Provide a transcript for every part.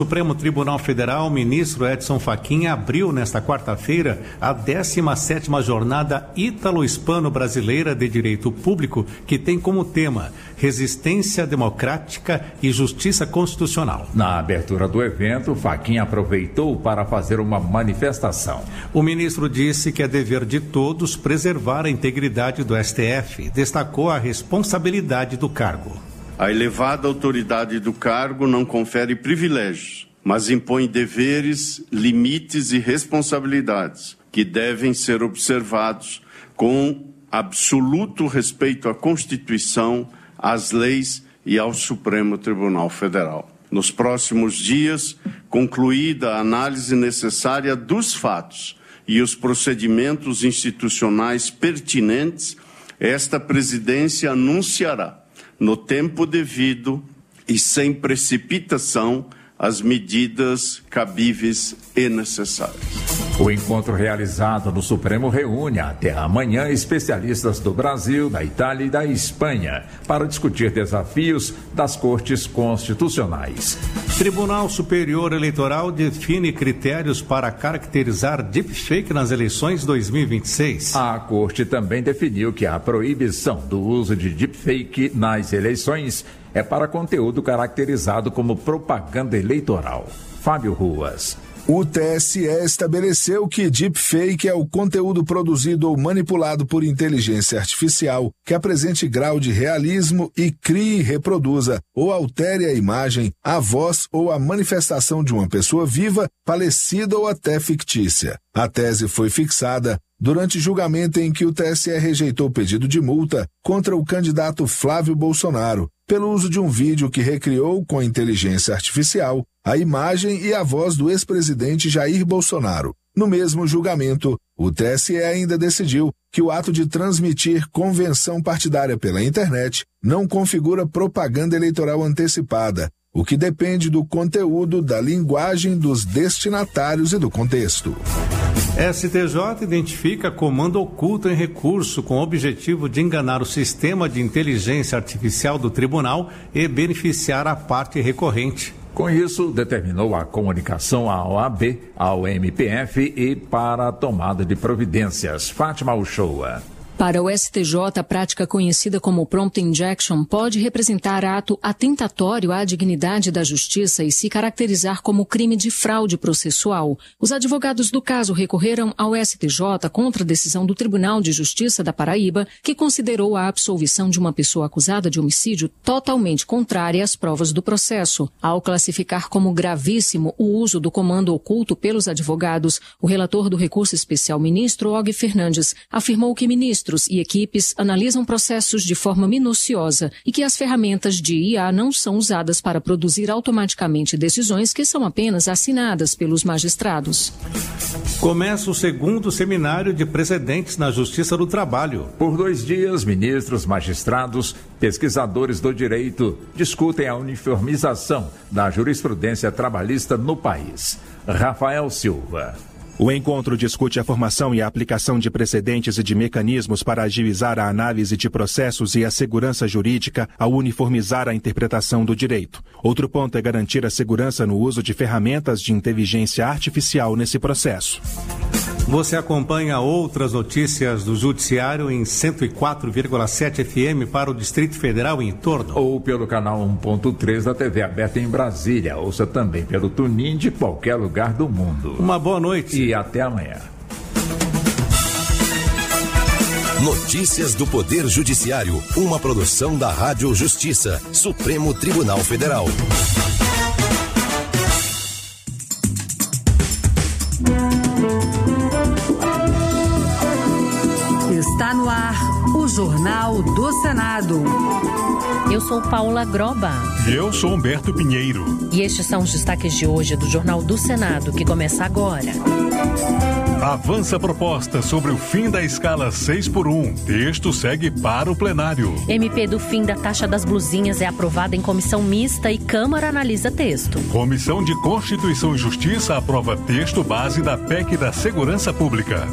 Supremo Tribunal Federal, ministro Edson Fachin abriu nesta quarta-feira a 17ª Jornada Ítalo-Hispano-Brasileira de Direito Público, que tem como tema Resistência Democrática e Justiça Constitucional. Na abertura do evento, Fachin aproveitou para fazer uma manifestação. O ministro disse que é dever de todos preservar a integridade do STF. Destacou a responsabilidade do cargo. A elevada autoridade do cargo não confere privilégios, mas impõe deveres, limites e responsabilidades que devem ser observados com absoluto respeito à Constituição, às leis e ao Supremo Tribunal Federal. Nos próximos dias, concluída a análise necessária dos fatos e os procedimentos institucionais pertinentes, esta presidência anunciará no tempo devido e sem precipitação, as medidas cabíveis e necessárias. O encontro realizado no Supremo reúne até amanhã especialistas do Brasil, da Itália e da Espanha para discutir desafios das cortes constitucionais. Tribunal Superior Eleitoral define critérios para caracterizar deepfake nas eleições 2026. A corte também definiu que a proibição do uso de deepfake nas eleições é para conteúdo caracterizado como propaganda eleitoral. Fábio Ruas. O TSE estabeleceu que deepfake é o conteúdo produzido ou manipulado por inteligência artificial que apresente grau de realismo e crie, reproduza ou altere a imagem, a voz ou a manifestação de uma pessoa viva, falecida ou até fictícia. A tese foi fixada durante julgamento em que o TSE rejeitou o pedido de multa contra o candidato Flávio Bolsonaro pelo uso de um vídeo que recriou com inteligência artificial a imagem e a voz do ex-presidente Jair Bolsonaro. No mesmo julgamento, o TSE ainda decidiu que o ato de transmitir convenção partidária pela internet não configura propaganda eleitoral antecipada, o que depende do conteúdo, da linguagem dos destinatários e do contexto. STJ identifica comando oculto em recurso com o objetivo de enganar o sistema de inteligência artificial do tribunal e beneficiar a parte recorrente. Com isso, determinou a comunicação à OAB, ao MPF e para a tomada de providências. Fátima Uchoa. Para o STJ, a prática conhecida como prompt injection pode representar ato atentatório à dignidade da justiça e se caracterizar como crime de fraude processual. Os advogados do caso recorreram ao STJ contra a decisão do Tribunal de Justiça da Paraíba, que considerou a absolvição de uma pessoa acusada de homicídio totalmente contrária às provas do processo. Ao classificar como gravíssimo o uso do comando oculto pelos advogados, o relator do recurso especial, ministro Og Fernandes, afirmou que ministros e equipes analisam processos de forma minuciosa e que as ferramentas de IA não são usadas para produzir automaticamente decisões que são apenas assinadas pelos magistrados. Começa o segundo seminário de precedentes na Justiça do Trabalho. Por 2 dias, ministros, magistrados, pesquisadores do direito discutem a uniformização da jurisprudência trabalhista no país. Rafael Silva. O encontro discute a formação e a aplicação de precedentes e de mecanismos para agilizar a análise de processos e a segurança jurídica ao uniformizar a interpretação do direito. Outro ponto é garantir a segurança no uso de ferramentas de inteligência artificial nesse processo. Você acompanha outras notícias do Judiciário em 104,7 FM para o Distrito Federal e em torno. Ou pelo canal 1.3 da TV aberta em Brasília. Ouça também pelo TuneIn de qualquer lugar do mundo. Uma boa noite. E até amanhã. Notícias do Poder Judiciário. Uma produção da Rádio Justiça. Supremo Tribunal Federal. Está no ar o Jornal do Senado. Eu sou Paula Groba. E eu sou Humberto Pinheiro. E estes são os destaques de hoje do Jornal do Senado, que começa agora. Avança a proposta sobre o fim da escala 6x1. Texto segue para o plenário. MP do fim da taxa das blusinhas é aprovada em comissão mista e Câmara analisa texto. Comissão de Constituição e Justiça aprova texto base da PEC da Segurança Pública.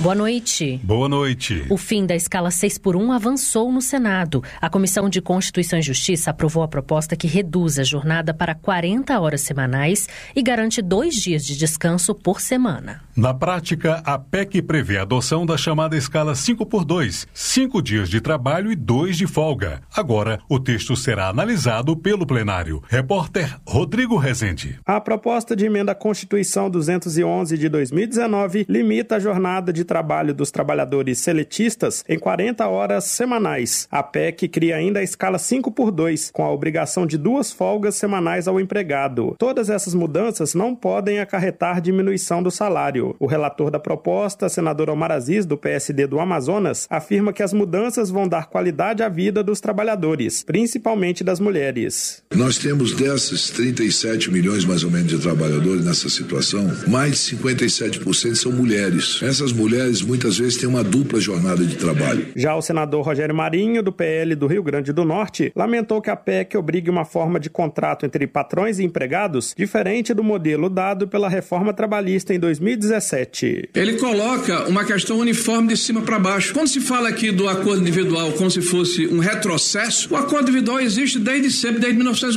Boa noite. Boa noite. O fim da escala 6x1 avançou no Senado. A Comissão de Constituição e Justiça aprovou a proposta que reduz a jornada para 40 horas semanais e garante 2 dias de descanso por semana. Na prática, a PEC prevê a adoção da chamada escala 5x2, 5 dias de trabalho e 2 de folga. Agora, o texto será analisado pelo plenário. Repórter Rodrigo Rezende. A proposta de emenda à Constituição 211 de 2019 limita a jornada de trabalho dos trabalhadores seletistas em 40 horas semanais. A PEC cria ainda a escala 5x2, com a obrigação de 2 folgas semanais ao empregado. Todas essas mudanças não podem acarretar diminuição do salário. O relator da proposta, senador Omar Aziz, do PSD do Amazonas, afirma que as mudanças vão dar qualidade à vida dos trabalhadores, principalmente das mulheres. Nós temos dessas 37 milhões mais ou menos de trabalhadores nessa situação, mais de 57% são mulheres. Essas mulheres muitas vezes têm uma dupla jornada de trabalho. Já o senador Rogério Marinho, do PL do Rio Grande do Norte, lamentou que a PEC obrigue uma forma de contrato entre patrões e empregados diferente do modelo dado pela reforma trabalhista em 2017. Ele coloca uma questão uniforme de cima para baixo. Quando se fala aqui do acordo individual como se fosse um retrocesso, o acordo individual existe desde sempre, desde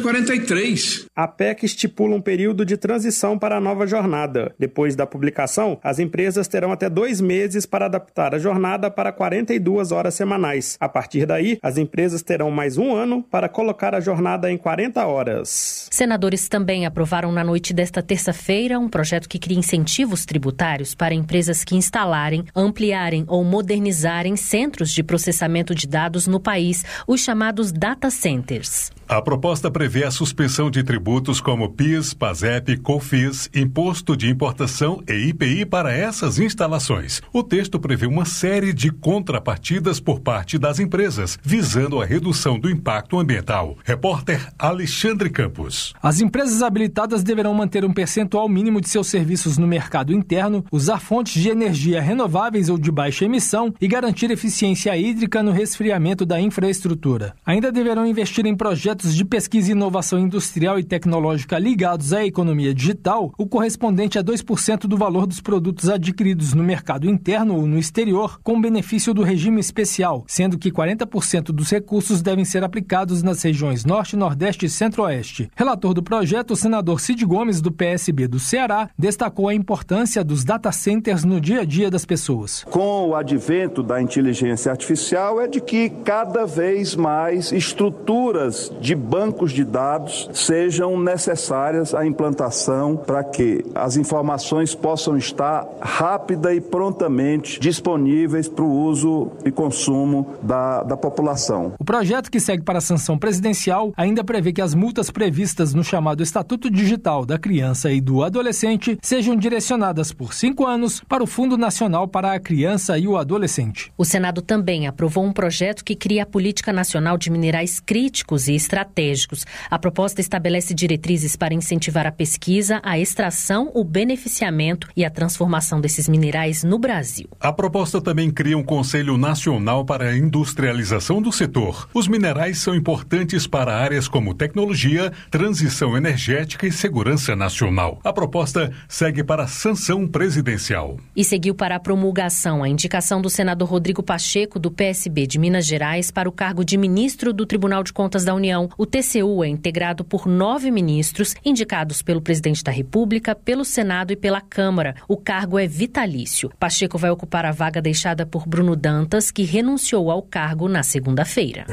1943. A PEC estipula um período de transição para a nova jornada. Depois da publicação, as empresas terão até 2 meses para adaptar a jornada para 42 horas semanais. A partir daí, as empresas terão mais 1 ano para colocar a jornada em 40 horas. Senadores também aprovaram na noite desta terça-feira um projeto que cria incentivos tributários para empresas que instalarem, ampliarem ou modernizarem centros de processamento de dados no país, os chamados data centers. A proposta prevê a suspensão de tributos como PIS, PASEP, COFINS, Imposto de Importação e IPI para essas instalações. O texto prevê uma série de contrapartidas por parte das empresas, visando a redução do impacto ambiental. Repórter Alexandre Campos. As empresas habilitadas deverão manter um percentual mínimo de seus serviços no mercado interno, usar fontes de energia renováveis ou de baixa emissão e garantir eficiência hídrica no resfriamento da infraestrutura. Ainda deverão investir em projetos de pesquisa e inovação industrial e tecnológica ligados à economia digital, o correspondente a 2% do valor dos produtos adquiridos no mercado interno ou no exterior, com benefício do regime especial, sendo que 40% dos recursos devem ser aplicados nas regiões Norte, Nordeste e Centro-Oeste. Relator do projeto, o senador Cid Gomes, do PSB do Ceará, destacou a importância dos data centers no dia a dia das pessoas. Com o advento da inteligência artificial, é de que cada vez mais estruturas de bancos de dados sejam necessárias à implantação para que as informações possam estar rápida e prontamente disponíveis para o uso e consumo da população. O projeto, que segue para a sanção presidencial, ainda prevê que as multas previstas no chamado Estatuto Digital da Criança e do Adolescente sejam direcionadas por 5 anos para o Fundo Nacional para a Criança e o Adolescente. O Senado também aprovou um projeto que cria a Política Nacional de Minerais Críticos e Estratégicos. A proposta estabelece diretrizes para incentivar a pesquisa, a extração, o beneficiamento e a transformação desses minerais no Brasil. A proposta também cria um Conselho Nacional para a Industrialização do setor. Os minerais são importantes para áreas como tecnologia, transição energética e segurança nacional. A proposta segue para a sanção presidencial. E seguiu para a promulgação a indicação do senador Rodrigo Pacheco, do PSB de Minas Gerais, para o cargo de ministro do Tribunal de Contas da União. O TCU é integrado por 9 ministros, indicados pelo presidente da República, pelo Senado e pela Câmara. O cargo é vitalício. Pacheco vai ocupar a vaga deixada por Bruno Dantas, que renunciou ao cargo na segunda-feira.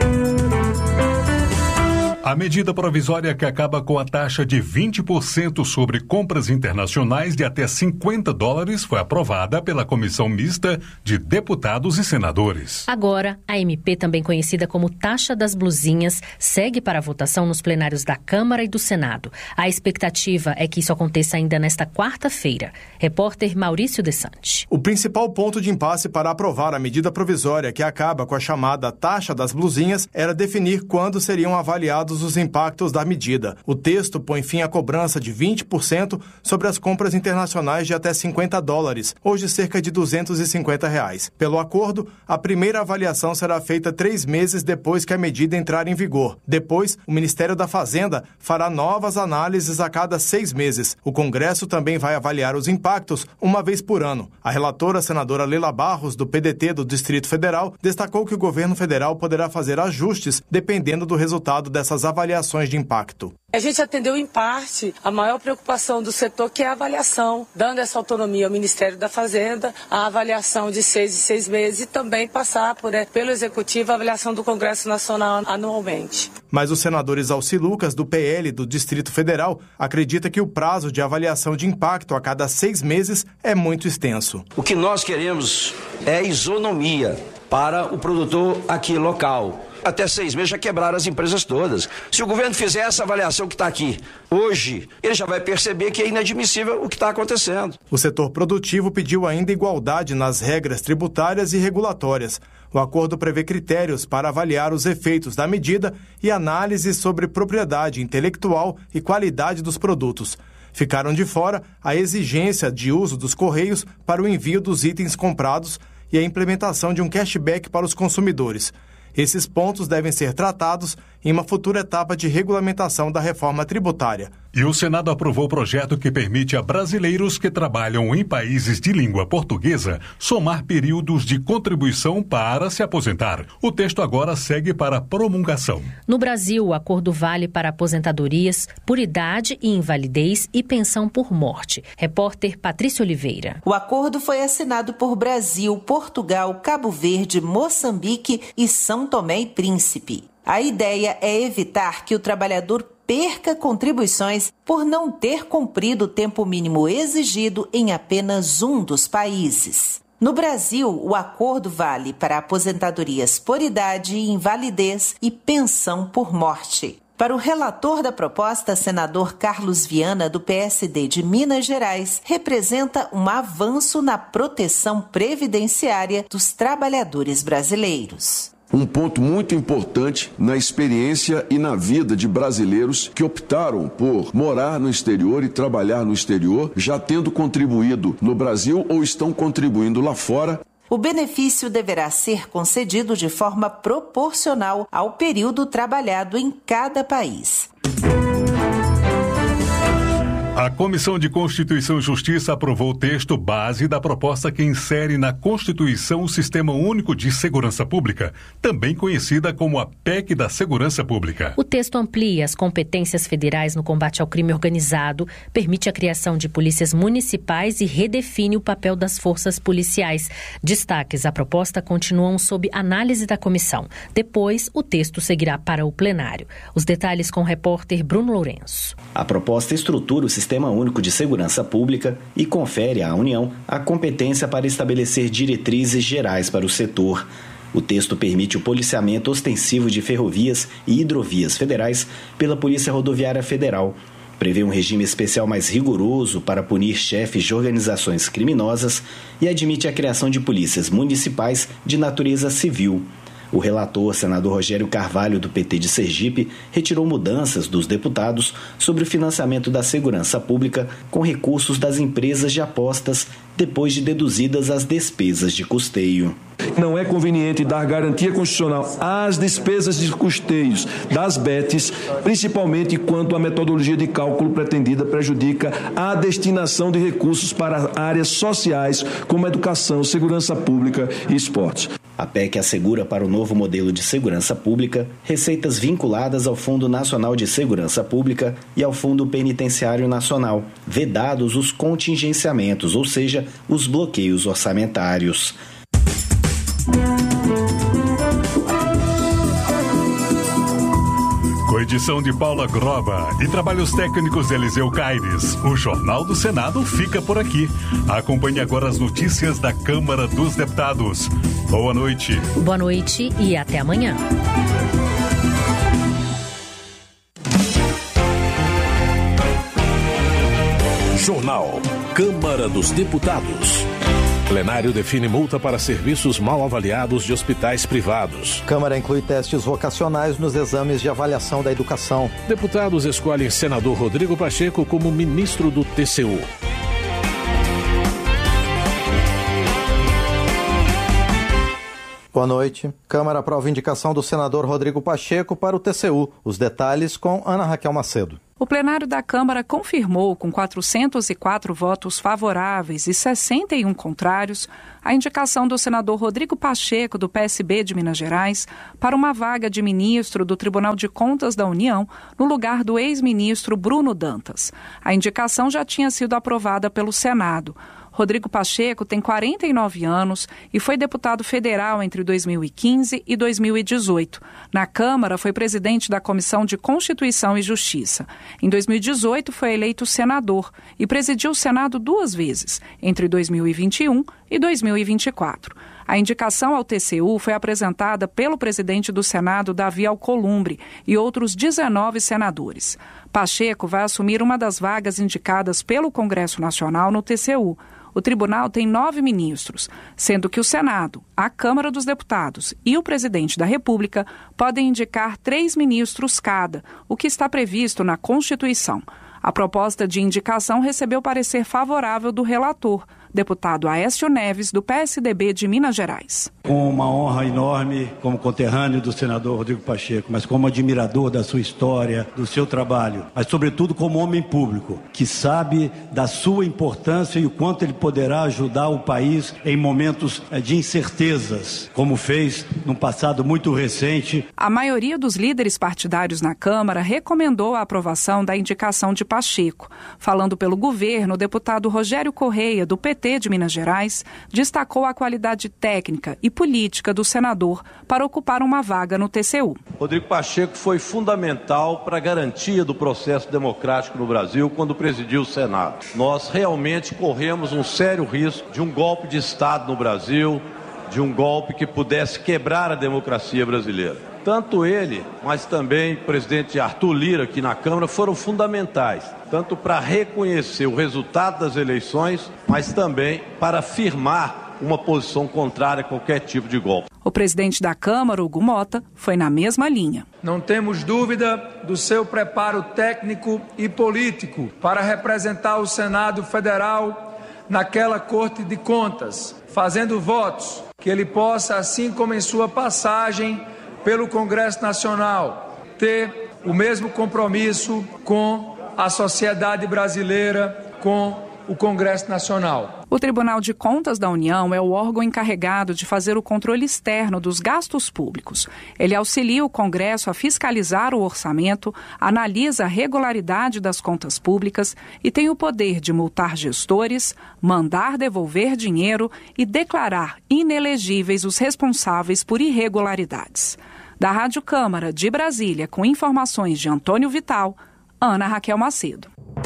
A medida provisória que acaba com a taxa de 20% sobre compras internacionais de até $50 foi aprovada pela Comissão Mista de Deputados e Senadores. Agora, a MP, também conhecida como taxa das blusinhas, segue para a votação nos plenários da Câmara e do Senado. A expectativa é que isso aconteça ainda nesta quarta-feira. Repórter Maurício Desante. O principal ponto de impasse para aprovar a medida provisória que acaba com a chamada taxa das blusinhas era definir quando seriam avaliados todos os impactos da medida. O texto põe fim à cobrança de 20% sobre as compras internacionais de até $50, hoje cerca de R$250. Pelo acordo, a primeira avaliação será feita 3 meses depois que a medida entrar em vigor. Depois, o Ministério da Fazenda fará novas análises a cada 6 meses. O Congresso também vai avaliar os impactos uma vez por ano. A relatora, senadora Leila Barros, do PDT do Distrito Federal, destacou que o governo federal poderá fazer ajustes dependendo do resultado dessas avaliações de impacto. A gente atendeu em parte a maior preocupação do setor, que é a avaliação, dando essa autonomia ao Ministério da Fazenda, a avaliação de 6 em 6 meses e também passar pelo Executivo a avaliação do Congresso Nacional anualmente. Mas o senador Exalci Lucas, do PL do Distrito Federal, acredita que o prazo de avaliação de impacto a cada 6 meses é muito extenso. O que nós queremos é isonomia para o produtor aqui local. Até 6 meses já quebraram as empresas todas. Se o governo fizer essa avaliação que está aqui hoje, ele já vai perceber que é inadmissível o que está acontecendo. O setor produtivo pediu ainda igualdade nas regras tributárias e regulatórias. O acordo prevê critérios para avaliar os efeitos da medida e análises sobre propriedade intelectual e qualidade dos produtos. Ficaram de fora a exigência de uso dos Correios para o envio dos itens comprados e a implementação de um cashback para os consumidores. Esses pontos devem ser tratados em uma futura etapa de regulamentação da reforma tributária. E o Senado aprovou o projeto que permite a brasileiros que trabalham em países de língua portuguesa somar períodos de contribuição para se aposentar. O texto agora segue para promulgação. No Brasil, o acordo vale para aposentadorias por idade e invalidez e pensão por morte. Repórter Patrícia Oliveira. O acordo foi assinado por Brasil, Portugal, Cabo Verde, Moçambique e São Tomé e Príncipe. A ideia é evitar que o trabalhador perca contribuições por não ter cumprido o tempo mínimo exigido em apenas um dos países. No Brasil, o acordo vale para aposentadorias por idade e invalidez e pensão por morte. Para o relator da proposta, senador Carlos Viana, do PSD de Minas Gerais, representa um avanço na proteção previdenciária dos trabalhadores brasileiros. Um ponto muito importante na experiência e na vida de brasileiros que optaram por morar no exterior e trabalhar no exterior, já tendo contribuído no Brasil ou estão contribuindo lá fora. O benefício deverá ser concedido de forma proporcional ao período trabalhado em cada país. A Comissão de Constituição e Justiça aprovou o texto base da proposta que insere na Constituição o Sistema Único de Segurança Pública, também conhecida como a PEC da Segurança Pública. O texto amplia as competências federais no combate ao crime organizado, permite a criação de polícias municipais e redefine o papel das forças policiais. Destaques à proposta continuam sob análise da comissão. Depois, o texto seguirá para o plenário. Os detalhes com o repórter Bruno Lourenço. A proposta estrutura o Sistema Único de Segurança Pública e confere à União a competência para estabelecer diretrizes gerais para o setor. O texto permite o policiamento ostensivo de ferrovias e hidrovias federais pela Polícia Rodoviária Federal. Prevê um regime especial mais rigoroso para punir chefes de organizações criminosas e admite a criação de polícias municipais de natureza civil. O relator, senador Rogério Carvalho, do PT de Sergipe, retirou mudanças dos deputados sobre o financiamento da segurança pública com recursos das empresas de apostas, depois de deduzidas as despesas de custeio. Não é conveniente dar garantia constitucional às despesas de custeios das BETs, principalmente quanto a metodologia de cálculo pretendida prejudica a destinação de recursos para áreas sociais como educação, segurança pública e esportes. A PEC assegura para o novo modelo de segurança pública receitas vinculadas ao Fundo Nacional de Segurança Pública e ao Fundo Penitenciário Nacional, vedados os contingenciamentos, ou seja, os bloqueios orçamentários. Com edição de Paula Groba e trabalhos técnicos de Eliseu Caires, o Jornal do Senado fica por aqui. Acompanhe agora as notícias da Câmara dos Deputados. Boa noite. Boa noite e até amanhã. Jornal Câmara dos Deputados. Plenário define multa para serviços mal avaliados de hospitais privados. Câmara inclui testes vocacionais nos exames de avaliação da educação. Deputados escolhem senador Rodrigo Pacheco como ministro do TCU. Boa noite. Câmara aprova indicação do senador Rodrigo Pacheco para o TCU. Os detalhes com Ana Raquel Macedo. O plenário da Câmara confirmou, com 404 votos favoráveis e 61 contrários, a indicação do senador Rodrigo Pacheco, do PSB de Minas Gerais, para uma vaga de ministro do Tribunal de Contas da União, no lugar do ex-ministro Bruno Dantas. A indicação já tinha sido aprovada pelo Senado. Rodrigo Pacheco tem 49 anos e foi deputado federal entre 2015 e 2018. Na Câmara, foi presidente da Comissão de Constituição e Justiça. Em 2018, foi eleito senador e presidiu o Senado 2 vezes, entre 2021 e 2024. A indicação ao TCU foi apresentada pelo presidente do Senado, Davi Alcolumbre, e outros 19 senadores. Pacheco vai assumir uma das vagas indicadas pelo Congresso Nacional no TCU. O tribunal tem 9 ministros, sendo que o Senado, a Câmara dos Deputados e o presidente da República podem indicar 3 ministros cada, o que está previsto na Constituição. A proposta de indicação recebeu parecer favorável do relator, deputado Aécio Neves, do PSDB de Minas Gerais. Com uma honra enorme, como conterrâneo do senador Rodrigo Pacheco, mas como admirador da sua história, do seu trabalho, mas sobretudo como homem público, que sabe da sua importância e o quanto ele poderá ajudar o país em momentos de incertezas, como fez num passado muito recente. A maioria dos líderes partidários na Câmara recomendou a aprovação da indicação de Pacheco. Falando pelo governo, o deputado Rogério Correia, do PT de Minas Gerais, destacou a qualidade técnica e política do senador para ocupar uma vaga no TCU. Rodrigo Pacheco foi fundamental para a garantia do processo democrático no Brasil quando presidiu o Senado. Nós realmente corremos um sério risco de um golpe de Estado no Brasil, de um golpe que pudesse quebrar a democracia brasileira. Tanto ele, mas também o presidente Arthur Lira, aqui na Câmara, foram fundamentais, tanto para reconhecer o resultado das eleições, mas também para afirmar uma posição contrária a qualquer tipo de golpe. O presidente da Câmara, Hugo Mota, foi na mesma linha. Não temos dúvida do seu preparo técnico e político para representar o Senado Federal naquela Corte de Contas, fazendo votos que ele possa, assim como em sua passagem pelo Congresso Nacional, ter o mesmo compromisso com a sociedade brasileira, com o Congresso Nacional. O Tribunal de Contas da União é o órgão encarregado de fazer o controle externo dos gastos públicos. Ele auxilia o Congresso a fiscalizar o orçamento, analisa a regularidade das contas públicas e tem o poder de multar gestores, mandar devolver dinheiro e declarar inelegíveis os responsáveis por irregularidades. Da Rádio Câmara de Brasília, com informações de Antônio Vital, Ana Raquel Macedo.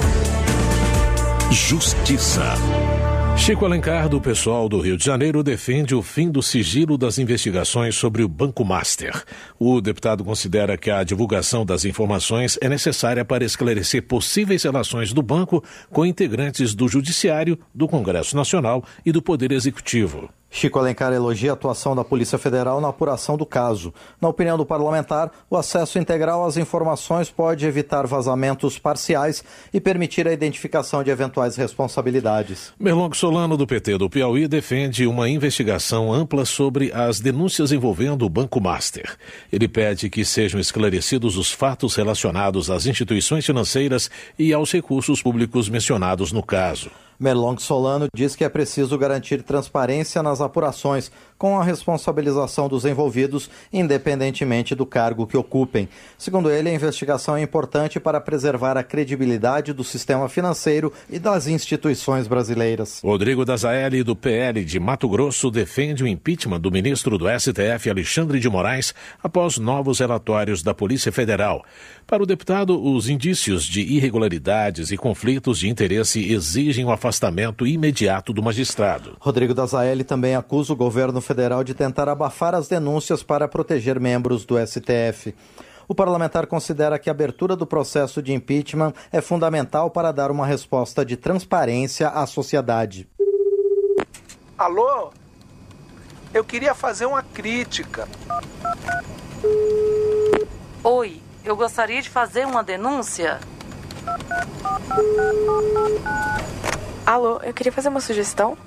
Justiça. Chico Alencar, do PSOL do Rio de Janeiro, defende o fim do sigilo das investigações sobre o Banco Master. O deputado considera que a divulgação das informações é necessária para esclarecer possíveis relações do banco com integrantes do Judiciário, do Congresso Nacional e do Poder Executivo. Chico Alencar elogia a atuação da Polícia Federal na apuração do caso. Na opinião do parlamentar, o acesso integral às informações pode evitar vazamentos parciais e permitir a identificação de eventuais responsabilidades. Merlong Solano, do PT do Piauí, defende uma investigação ampla sobre as denúncias envolvendo o Banco Master. Ele pede que sejam esclarecidos os fatos relacionados às instituições financeiras e aos recursos públicos mencionados no caso. Merlong Solano diz que é preciso garantir transparência nas apurações, com a responsabilização dos envolvidos, independentemente do cargo que ocupem. Segundo ele, a investigação é importante para preservar a credibilidade do sistema financeiro e das instituições brasileiras. Rodrigo Dazaelli, do PL de Mato Grosso, defende o impeachment do ministro do STF, Alexandre de Moraes, após novos relatórios da Polícia Federal. Para o deputado, os indícios de irregularidades e conflitos de interesse exigem o afastamento imediato do magistrado. Rodrigo Dazaelli também acusa o governo federal de tentar abafar as denúncias para proteger membros do STF. O parlamentar considera que a abertura do processo de impeachment é fundamental para dar uma resposta de transparência à sociedade. Alô? Eu queria fazer uma crítica. Oi, eu gostaria de fazer uma denúncia. Alô, eu queria fazer uma sugestão.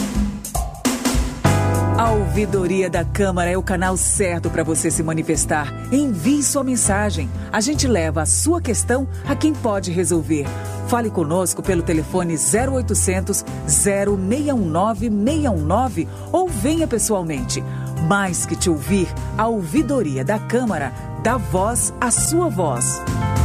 A Ouvidoria da Câmara é o canal certo para você se manifestar. Envie sua mensagem. A gente leva a sua questão a quem pode resolver. Fale conosco pelo telefone 0800 0619 619 ou venha pessoalmente. Mais que te ouvir, a Ouvidoria da Câmara dá voz à sua voz.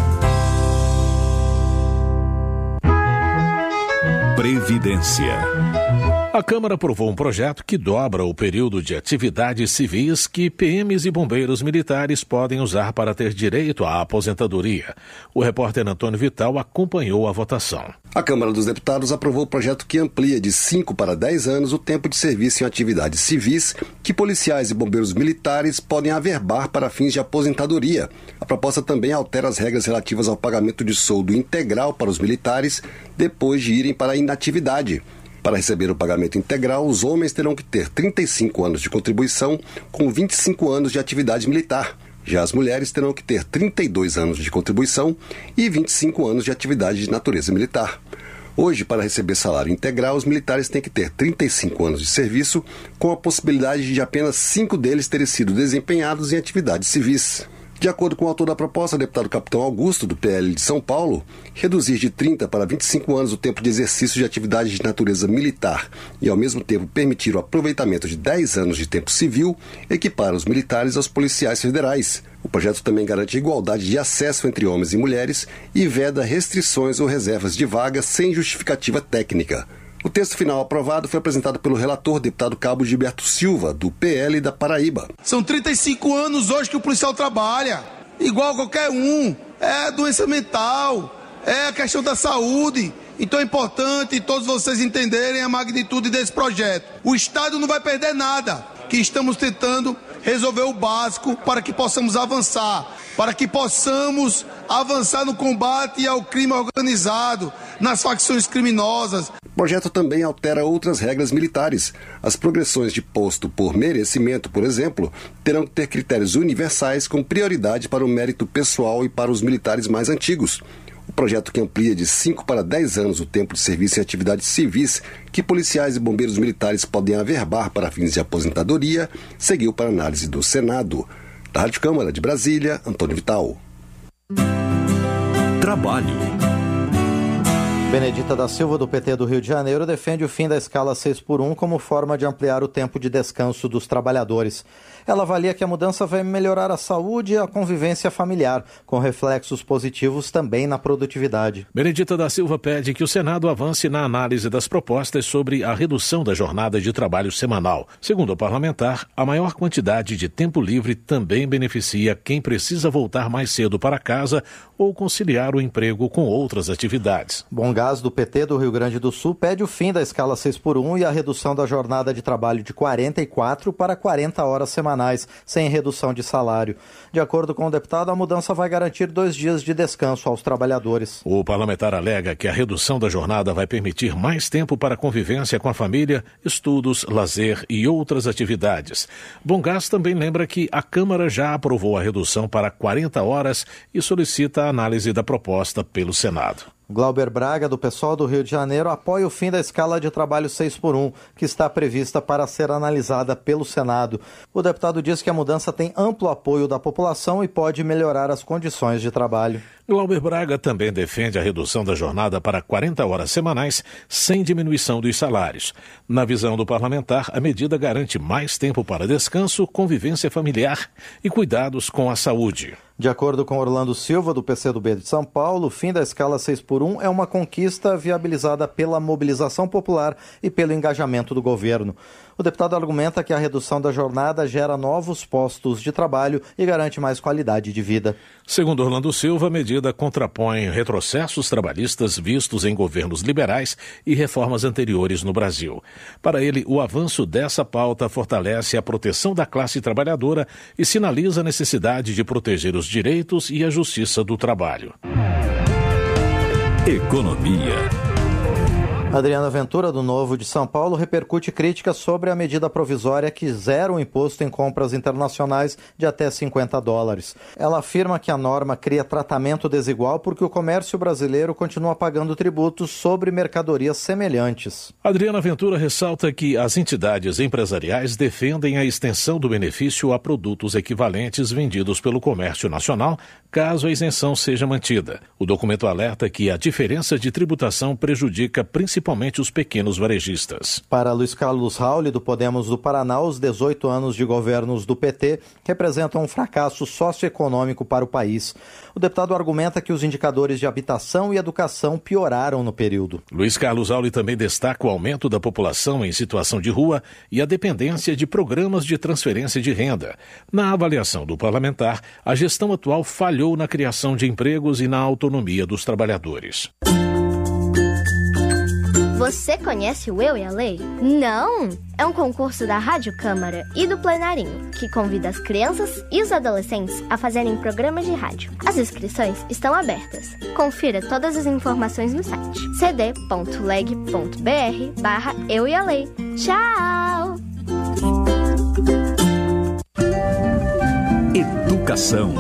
Previdência. A Câmara aprovou um projeto que dobra o período de atividades civis que PMs e bombeiros militares podem usar para ter direito à aposentadoria. O repórter Antônio Vital acompanhou a votação. A Câmara dos Deputados aprovou o projeto que amplia de 5 para 10 anos o tempo de serviço em atividades civis que policiais e bombeiros militares podem averbar para fins de aposentadoria. A proposta também altera as regras relativas ao pagamento de soldo integral para os militares depois de irem para a inatividade. Para receber o pagamento integral, os homens terão que ter 35 anos de contribuição com 25 anos de atividade militar. Já as mulheres terão que ter 32 anos de contribuição e 25 anos de atividade de natureza militar. Hoje, para receber salário integral, os militares têm que ter 35 anos de serviço, com a possibilidade de apenas 5 deles terem sido desempenhados em atividades civis. De acordo com o autor da proposta, o deputado Capitão Augusto, do PL de São Paulo, reduzir de 30 para 25 anos o tempo de exercício de atividade de natureza militar e, ao mesmo tempo, permitir o aproveitamento de 10 anos de tempo civil, equipara os militares aos policiais federais. O projeto também garante igualdade de acesso entre homens e mulheres e veda restrições ou reservas de vagas sem justificativa técnica. O texto final aprovado foi apresentado pelo relator, deputado Cabo Gilberto Silva, do PL da Paraíba. São 35 anos hoje que o policial trabalha, igual qualquer um. É doença mental, é a questão da saúde. Então é importante todos vocês entenderem a magnitude desse projeto. O Estado não vai perder nada, que estamos tentando resolver o básico para que possamos avançar, no combate ao crime organizado, nas facções criminosas. O projeto também altera outras regras militares. As progressões de posto por merecimento, por exemplo, terão que ter critérios universais com prioridade para o mérito pessoal e para os militares mais antigos. O projeto, que amplia de 5 para 10 anos o tempo de serviço em atividades civis que policiais e bombeiros militares podem averbar para fins de aposentadoria, seguiu para análise do Senado. Da Rádio Câmara de Brasília, Antônio Vital. Trabalho. Benedita da Silva, do PT do Rio de Janeiro, defende o fim da escala 6x1 como forma de ampliar o tempo de descanso dos trabalhadores. Ela avalia que a mudança vai melhorar a saúde e a convivência familiar, com reflexos positivos também na produtividade. Benedita da Silva pede que o Senado avance na análise das propostas sobre a redução da jornada de trabalho semanal. Segundo a parlamentar, a maior quantidade de tempo livre também beneficia quem precisa voltar mais cedo para casa ou conciliar o emprego com outras atividades. Bom Gás, do PT do Rio Grande do Sul, pede o fim da escala 6x1 e a redução da jornada de trabalho de 44 para 40 horas semanais, sem redução de salário. De acordo com o deputado, a mudança vai garantir 2 dias de descanso aos trabalhadores. O parlamentar alega que a redução da jornada vai permitir mais tempo para convivência com a família, estudos, lazer e outras atividades. Bom Gás também lembra que a Câmara já aprovou a redução para 40 horas e solicita a análise da proposta pelo Senado. Glauber Braga, do PSOL do Rio de Janeiro, apoia o fim da escala de trabalho 6x1, que está prevista para ser analisada pelo Senado. O deputado diz que a mudança tem amplo apoio da população e pode melhorar as condições de trabalho. Glauber Braga também defende a redução da jornada para 40 horas semanais, sem diminuição dos salários. Na visão do parlamentar, a medida garante mais tempo para descanso, convivência familiar e cuidados com a saúde. De acordo com Orlando Silva, do PCdoB de São Paulo, o fim da escala 6x1 é uma conquista viabilizada pela mobilização popular e pelo engajamento do governo. O deputado argumenta que a redução da jornada gera novos postos de trabalho e garante mais qualidade de vida. Segundo Orlando Silva, a medida contrapõe retrocessos trabalhistas vistos em governos liberais e reformas anteriores no Brasil. Para ele, o avanço dessa pauta fortalece a proteção da classe trabalhadora e sinaliza a necessidade de proteger os direitos e a justiça do trabalho. Economia. Adriana Ventura, do Novo de São Paulo, repercute críticas sobre a medida provisória que zera o imposto em compras internacionais de até $50. Ela afirma que a norma cria tratamento desigual porque o comércio brasileiro continua pagando tributos sobre mercadorias semelhantes. Adriana Ventura ressalta que as entidades empresariais defendem a extensão do benefício a produtos equivalentes vendidos pelo comércio nacional, caso a isenção seja mantida. O documento alerta que a diferença de tributação prejudica principalmente os pequenos varejistas. Para Luiz Carlos Rauli, do Podemos do Paraná, os 18 anos de governos do PT representam um fracasso socioeconômico para o país. O deputado argumenta que os indicadores de habitação e educação pioraram no período. Luiz Carlos Rauli também destaca o aumento da população em situação de rua e a dependência de programas de transferência de renda. Na avaliação do parlamentar, a gestão atual falhou na criação de empregos e na autonomia dos trabalhadores. Você conhece o Eu e a Lei? Não! É um concurso da Rádio Câmara e do Plenarinho, que convida as crianças e os adolescentes a fazerem programas de rádio. As inscrições estão abertas. Confira todas as informações no site cd.leg.br/Eu e a Lei. Tchau! Educação.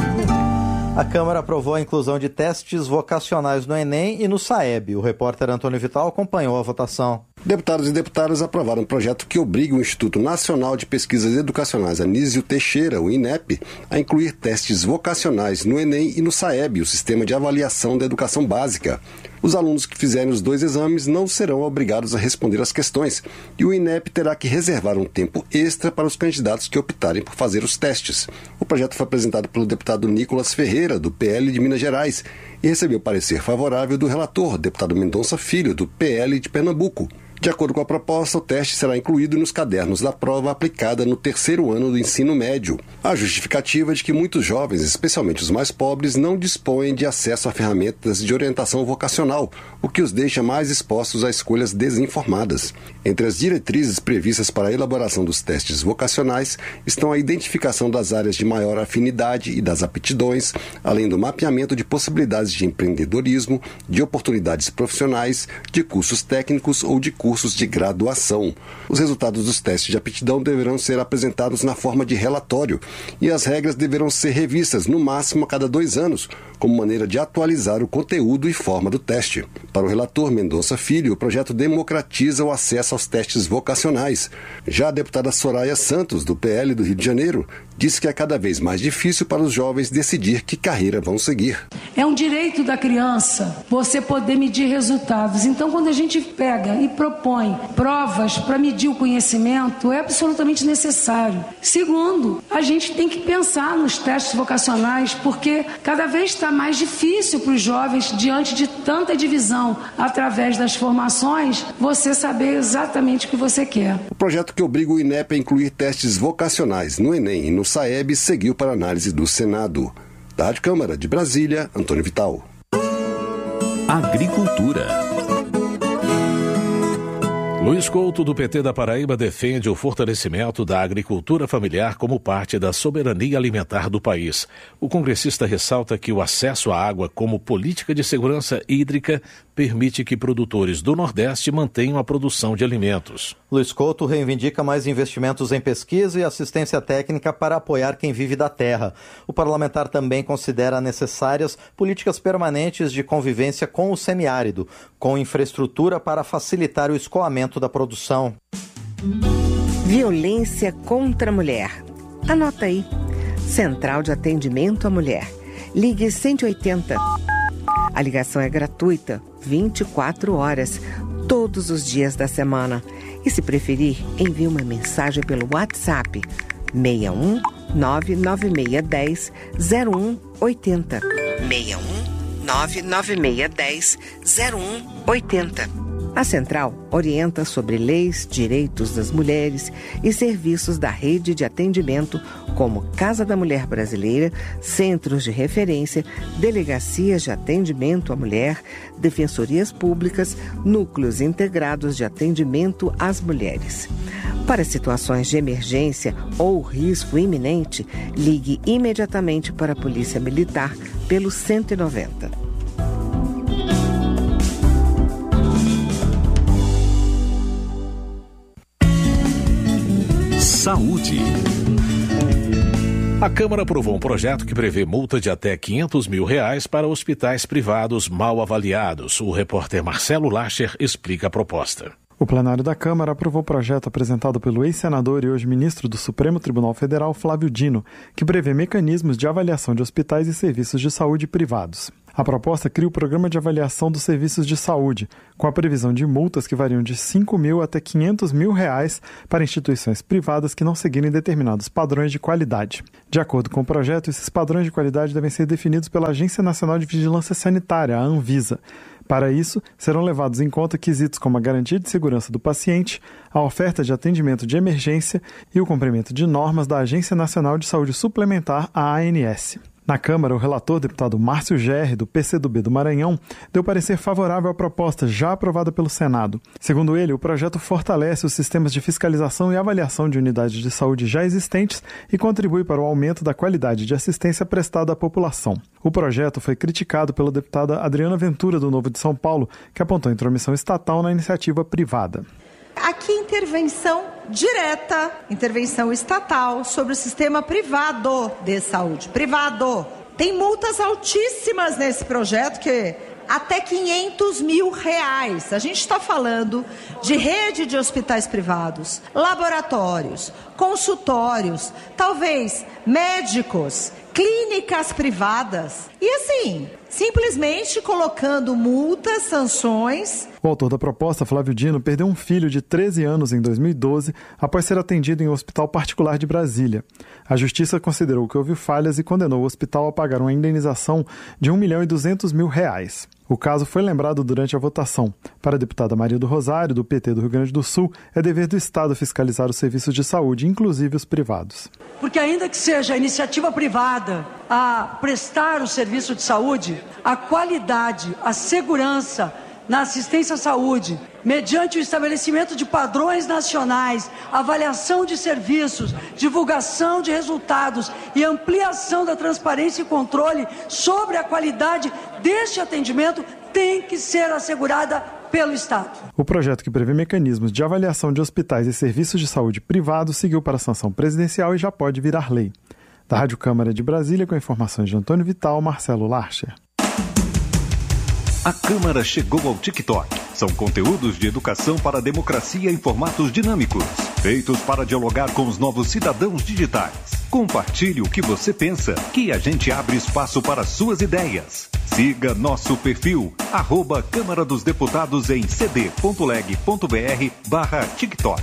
A Câmara aprovou a inclusão de testes vocacionais no Enem e no SAEB. O repórter Antônio Vital acompanhou a votação. Deputados e deputadas aprovaram um projeto que obriga o Instituto Nacional de Pesquisas Educacionais Anísio Teixeira, o INEP, a incluir testes vocacionais no Enem e no SAEB, o Sistema de Avaliação da Educação Básica. Os alunos que fizerem os 2 exames não serão obrigados a responder às questões e o INEP terá que reservar um tempo extra para os candidatos que optarem por fazer os testes. O projeto foi apresentado pelo deputado Nicolas Ferreira, do PL de Minas Gerais, e recebeu parecer favorável do relator, deputado Mendonça Filho, do PL de Pernambuco. De acordo com a proposta, o teste será incluído nos cadernos da prova aplicada no 3º ano do ensino médio. A justificativa é de que muitos jovens, especialmente os mais pobres, não dispõem de acesso a ferramentas de orientação vocacional, o que os deixa mais expostos a escolhas desinformadas. Entre as diretrizes previstas para a elaboração dos testes vocacionais estão a identificação das áreas de maior afinidade e das aptidões, além do mapeamento de possibilidades de empreendedorismo, de oportunidades profissionais, de cursos técnicos ou de cursos de graduação. Os resultados dos testes de aptidão deverão ser apresentados na forma de relatório e as regras deverão ser revistas no máximo a cada 2 anos, como maneira de atualizar o conteúdo e forma do teste. Para o relator Mendonça Filho, o projeto democratiza o acesso aos testes vocacionais. Já a deputada Soraya Santos, do PL do Rio de Janeiro, disse que é cada vez mais difícil para os jovens decidir que carreira vão seguir. É um direito da criança você poder medir resultados. Então, quando a gente pega e propõe provas para medir o conhecimento, é absolutamente necessário. Segundo, a gente tem que pensar nos testes vocacionais, porque cada vez está mais difícil para os jovens, diante de tanta divisão através das formações, você saber exatamente o que você quer. O projeto que obriga o INEP a incluir testes vocacionais no Enem e no SAEB seguiu para análise do Senado. Da Rádio Câmara de Brasília, Antônio Vital. Agricultura. Luiz Couto, do PT da Paraíba, defende o fortalecimento da agricultura familiar como parte da soberania alimentar do país. O congressista ressalta que o acesso à água como política de segurança hídrica permite que produtores do Nordeste mantenham a produção de alimentos. Luiz Couto reivindica mais investimentos em pesquisa e assistência técnica para apoiar quem vive da terra. O parlamentar também considera necessárias políticas permanentes de convivência com o semiárido, com infraestrutura para facilitar o escoamento da produção. Violência contra a mulher. Anota aí. Central de Atendimento à Mulher. Ligue 180. A ligação é gratuita, 24 horas, todos os dias da semana. E se preferir, envie uma mensagem pelo WhatsApp 61 99610 0180. 61 99610 0180. A Central orienta sobre leis, direitos das mulheres e serviços da rede de atendimento como Casa da Mulher Brasileira, centros de referência, delegacias de atendimento à mulher, defensorias públicas, núcleos integrados de atendimento às mulheres. Para situações de emergência ou risco iminente, ligue imediatamente para a Polícia Militar pelo 190. Saúde. A Câmara aprovou um projeto que prevê multa de até R$500 mil para hospitais privados mal avaliados. O repórter Marcelo Lacher explica a proposta. O plenário da Câmara aprovou o projeto apresentado pelo ex-senador e hoje ministro do Supremo Tribunal Federal, Flávio Dino, que prevê mecanismos de avaliação de hospitais e serviços de saúde privados. A proposta cria o Programa de Avaliação dos Serviços de Saúde, com a previsão de multas que variam de R$5 mil até R$500 mil para instituições privadas que não seguirem determinados padrões de qualidade. De acordo com o projeto, esses padrões de qualidade devem ser definidos pela Agência Nacional de Vigilância Sanitária, a Anvisa. Para isso, serão levados em conta quesitos como a garantia de segurança do paciente, a oferta de atendimento de emergência e o cumprimento de normas da Agência Nacional de Saúde Suplementar, a ANS. Na Câmara, o relator, deputado Márcio Gerri, do PCdoB do Maranhão, deu parecer favorável à proposta já aprovada pelo Senado. Segundo ele, o projeto fortalece os sistemas de fiscalização e avaliação de unidades de saúde já existentes e contribui para o aumento da qualidade de assistência prestada à população. O projeto foi criticado pela deputada Adriana Ventura, do Novo de São Paulo, que apontou intromissão estatal na iniciativa privada. Aqui, intervenção direta, intervenção estatal sobre o sistema privado de saúde. Privado. Tem multas altíssimas nesse projeto, que até R$500 mil. A gente está falando de rede de hospitais privados, laboratórios, consultórios, talvez médicos, clínicas privadas. E assim, simplesmente colocando multas, sanções. O autor da proposta, Flávio Dino, perdeu um filho de 13 anos em 2012 após ser atendido em um hospital particular de Brasília. A Justiça considerou que houve falhas e condenou o hospital a pagar uma indenização de R$1.200.000. O caso foi lembrado durante a votação. Para a deputada Maria do Rosário, do PT do Rio Grande do Sul, é dever do Estado fiscalizar os serviços de saúde, inclusive os privados. Porque ainda que seja a iniciativa privada a prestar o serviço de saúde, a qualidade, a segurança na assistência à saúde, mediante o estabelecimento de padrões nacionais, avaliação de serviços, divulgação de resultados e ampliação da transparência e controle sobre a qualidade deste atendimento, tem que ser assegurada pelo Estado. O projeto, que prevê mecanismos de avaliação de hospitais e serviços de saúde privados, seguiu para a sanção presidencial e já pode virar lei. Da Rádio Câmara de Brasília, com informações de Antônio Vital, Marcelo Larcher. A Câmara chegou ao TikTok. São conteúdos de educação para a democracia em formatos dinâmicos, feitos para dialogar com os novos cidadãos digitais. Compartilhe o que você pensa, que a gente abre espaço para suas ideias. Siga nosso perfil, @Câmara dos Deputados em cd.leg.br/TikTok.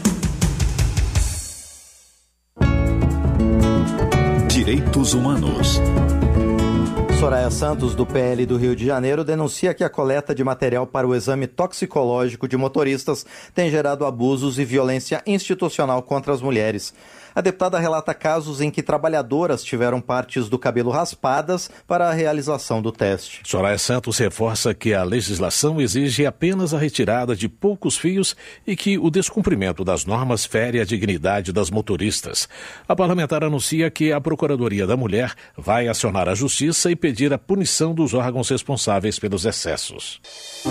Direitos Humanos. Soraya Santos, do PL do Rio de Janeiro, denuncia que a coleta de material para o exame toxicológico de motoristas tem gerado abusos e violência institucional contra as mulheres. A deputada relata casos em que trabalhadoras tiveram partes do cabelo raspadas para a realização do teste. Soraya Santos reforça que a legislação exige apenas a retirada de poucos fios e que o descumprimento das normas fere a dignidade das motoristas. A parlamentar anuncia que a Procuradoria da Mulher vai acionar a Justiça e pedir a punição dos órgãos responsáveis pelos excessos.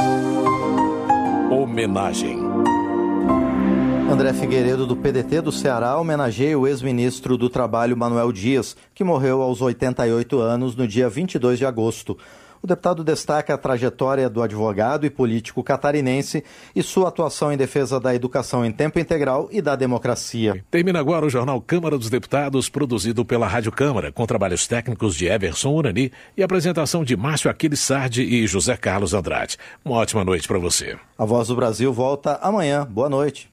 Homenagem. André Figueiredo, do PDT do Ceará, homenageia o ex-ministro do Trabalho, Manuel Dias, que morreu aos 88 anos no dia 22 de agosto. O deputado destaca a trajetória do advogado e político catarinense e sua atuação em defesa da educação em tempo integral e da democracia. Termina agora o Jornal Câmara dos Deputados, produzido pela Rádio Câmara, com trabalhos técnicos de Everson Urani e apresentação de Márcio Aquiles Sardi e José Carlos Andrade. Uma ótima noite para você. A Voz do Brasil volta amanhã. Boa noite.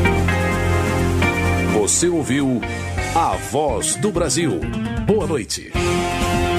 Você ouviu A Voz do Brasil. Boa noite.